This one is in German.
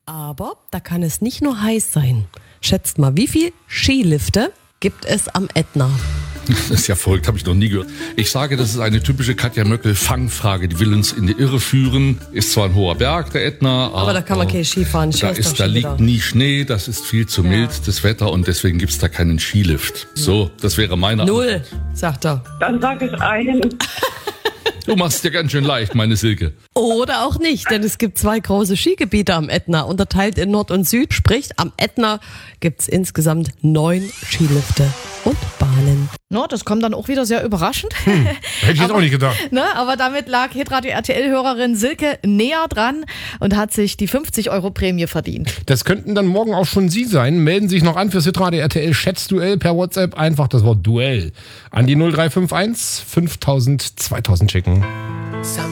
Aber da kann es nicht nur heiß sein. Schätzt mal, wie viel Skilifte gibt es am Ätna? Das ist ja verrückt, habe ich noch nie gehört. Ich sage, das ist eine typische Katja Möckel-Fangfrage. Die will uns in die Irre führen. Ist zwar ein hoher Berg, der Ätna. Aber da kann man kein Skifahren. Da liegt nie Schnee, das ist viel zu mild, das Wetter. Und deswegen gibt's da keinen Skilift. So, das wäre meine Antwort. 0, sagt er. Dann sage ich einen. Du machst es dir ganz schön leicht, meine Silke. Oder auch nicht, denn es gibt 2 große Skigebiete am Ätna, unterteilt in Nord und Süd. Sprich, am Ätna gibt's insgesamt 9 Skilifte und Bahnen. No, das kommt dann auch wieder sehr überraschend. Hätte ich jetzt auch nicht gedacht. Ne, aber damit lag Hitradio RTL-Hörerin Silke näher dran und hat sich die 50-Euro-Prämie verdient. Das könnten dann morgen auch schon Sie sein. Melden Sie sich noch an fürs Hitradio RTL Schätzduell per WhatsApp. Einfach das Wort Duell an die 0351 5000 2000 schicken.